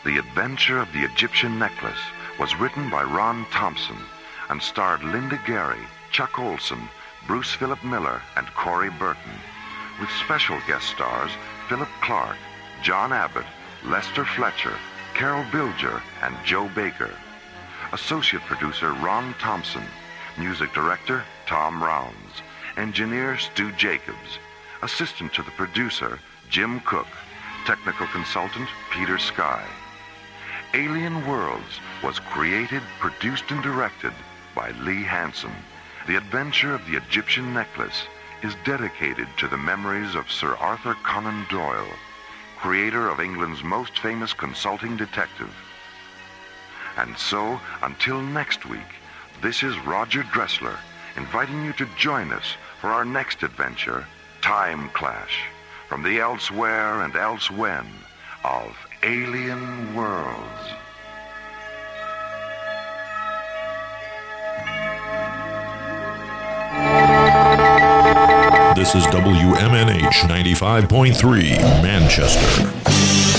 The Adventure of the Egyptian Necklace was written by Ron Thompson and starred Linda Gary, Chuck Olson, Bruce Philip Miller, and Corey Burton, with special guest stars Philip Clark, John Abbott, Lester Fletcher, Carol Bilger, and Joe Baker. Associate producer Ron Thompson. Music director Tom Rounds. Engineer Stu Jacobs. Assistant to the producer Jim Cook. Technical consultant Peter Sky. Alien Worlds was created, produced, and directed by Lee Hansen. The Adventure of the Egyptian Necklace is dedicated to the memories of Sir Arthur Conan Doyle, creator of England's most famous consulting detective. And so, until next week, this is Roger Dressler, inviting you to join us for our next adventure, Time Clash, from the elsewhere and elsewhen of Alien Worlds. This is WMNH 95.3, Manchester.